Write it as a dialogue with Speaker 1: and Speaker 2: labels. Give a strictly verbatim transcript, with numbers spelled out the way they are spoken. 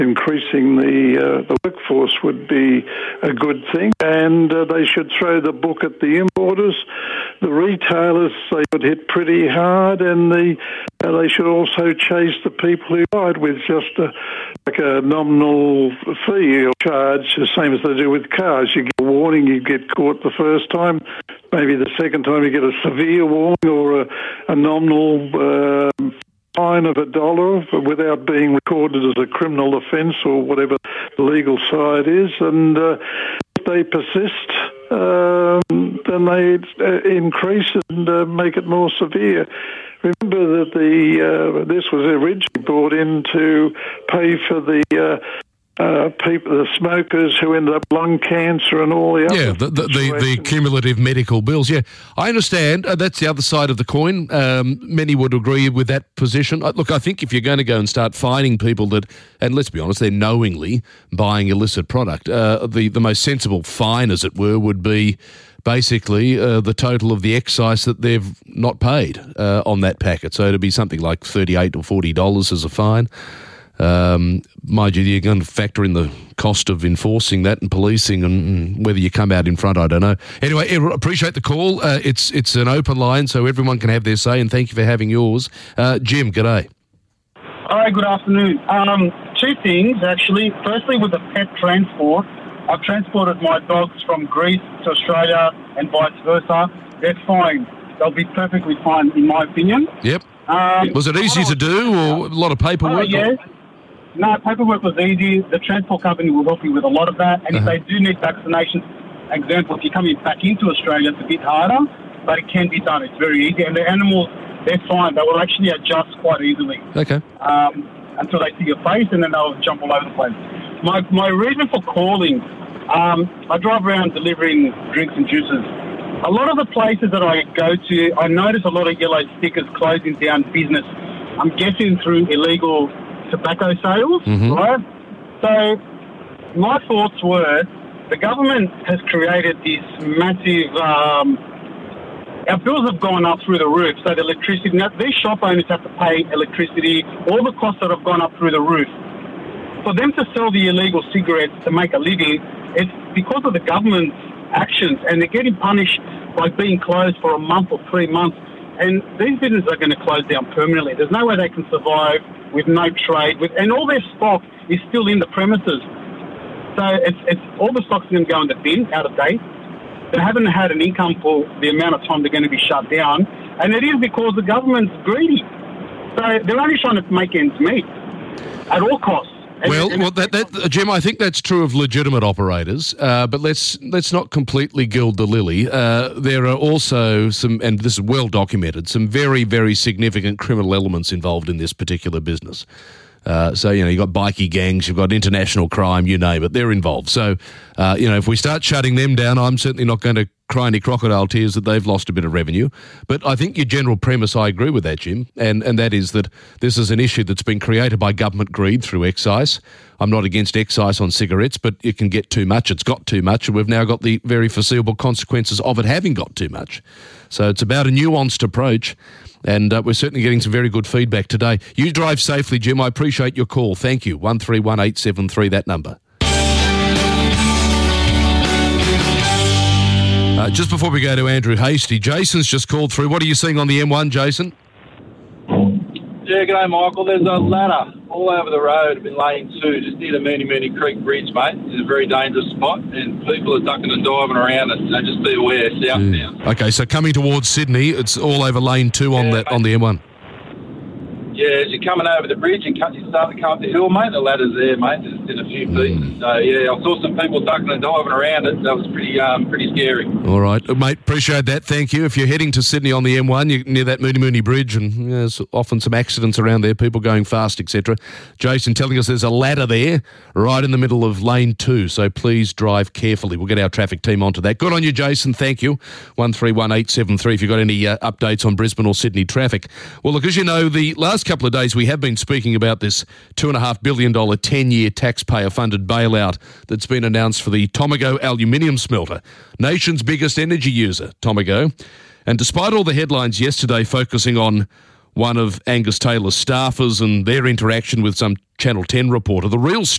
Speaker 1: increasing the uh, the workforce would be a good thing, and uh, they should throw the book at the importers. The retailers, they would hit pretty hard, and the uh, they should also chase the people who buy it with just a, like a nominal fee or charge, the same as they do with cars. You get a warning, you get caught the first time, maybe the second time you get a severe warning or a, a nominal uh, fine of a dollar without being recorded as a criminal offence or whatever the legal side is. And uh, if they persist, um, then they uh, increase it and uh, make it more severe. Remember that the uh, this was originally brought in to pay for the uh, uh, people, the smokers who ended up lung cancer and all the other.
Speaker 2: Yeah, the the, the the cumulative medical bills. Yeah, I understand. Uh, that's the other side of the coin. Um, many would agree with that position. Uh, look, I think if you're going to go and start fining people that, and let's be honest, they're knowingly buying illicit product, uh, the the most sensible fine, as it were, would be basically uh, the total of the excise that they've not paid uh, on that packet. So it'd be something like thirty-eight or forty dollars as a fine. Um, mind you, you're going to factor in the cost of enforcing that and policing, and whether you come out in front, I don't know. Anyway, I appreciate the call. Uh, it's it's an open line, so everyone can have their say, and thank you for having yours. Uh, Jim, g'day.
Speaker 3: Hi, good afternoon. Um, two things, actually. Firstly, with the pet transport, I've transported my dogs from Greece to Australia and vice versa. They're fine. They'll be perfectly fine, in my opinion.
Speaker 2: Yep.
Speaker 3: Um,
Speaker 2: was it easy to do, or a lot of paperwork?
Speaker 3: Uh, yes. No, paperwork was easy. The transport company will help you with a lot of that. And uh-huh. if they do need vaccinations, example, if you're coming back into Australia, it's a bit harder, but it can be done. It's very easy. And the animals, they're fine. They will actually adjust quite easily.
Speaker 2: Okay.
Speaker 3: Um, until they see your face, and then they'll jump all over the place. My my reason for calling, um, I drive around delivering drinks and juices. A lot of the places that I go to, I notice a lot of yellow stickers closing down business. I'm guessing through illegal tobacco sales,
Speaker 2: mm-hmm.
Speaker 3: right? So my thoughts were, the government has created this massive, um, our bills have gone up through the roof, so the electricity, now these shop owners have to pay electricity, all the costs that have gone up through the roof. For them to sell the illegal cigarettes to make a living, it's because of the government's actions, and they're getting punished by being closed for a month or three months. And these businesses are going to close down permanently. There's no way they can survive with no trade, with, and all their stock is still in the premises. So it's, it's all the stock's going to go in the bin, out of date. They haven't had an income for the amount of time they're going to be shut down, and it is because the government's greedy. So they're only trying to make ends meet at all costs.
Speaker 2: Well, well, that, that, Jim, I think that's true of legitimate operators, uh, but let's let's not completely gild the lily. Uh, there are also some, and this is well documented, some very, very significant criminal elements involved in this particular business. Uh, so, you know, you've got bikie gangs, you've got international crime, you name it, they're involved. So, uh, you know, if we start shutting them down, I'm certainly not going to cry any crocodile tears that they've lost a bit of revenue. But I think your general premise, I agree with that, Jim, and, and that is that this is an issue that's been created by government greed through excise. I'm not against excise on cigarettes, but it can get too much. It's got too much, and we've now got the very foreseeable consequences of it having got too much. So it's about a nuanced approach, and uh, we're certainly getting some very good feedback today. You drive safely, Jim. I appreciate your call. Thank you. one three one eight seven three, that number. Uh, just before we go to Andrew Hasty, Jason's just called through. What are you seeing on the M one, Jason?
Speaker 4: Yeah, g'day, Michael. There's a ladder all over the road in lane two, just near the Mooney Mooney Creek Bridge, mate. It's a very dangerous spot, and people are ducking and diving around it, so just be aware. South now.
Speaker 2: Okay, so coming towards Sydney, it's all over lane two on,
Speaker 4: yeah,
Speaker 2: that, on the M one.
Speaker 4: Yeah, as you're coming over the bridge and you start to come up the hill, mate, the ladder's there, mate, just in a few feet. Mm. So, yeah, I saw some people ducking and diving around it. That was pretty um, pretty scary.
Speaker 2: All right, mate, appreciate that. Thank you. If you're heading to Sydney on the M one, you're near that Mooney Mooney Bridge, and you know, there's often some accidents around there, people going fast, et cetera. Jason telling us there's a ladder there right in the middle of lane two, so please drive carefully. We'll get our traffic team onto that. Good on you, Jason. Thank you. one three one eight seven three if you've got any uh, updates on Brisbane or Sydney traffic. Well, look, as you know, the last couple of days we have been speaking about this two point five billion dollars ten-year taxpayer-funded bailout that's been announced for the Tomago aluminium smelter, nation's biggest energy user, Tomago. And despite all the headlines yesterday focusing on one of Angus Taylor's staffers and their interaction with some Channel ten reporter. The real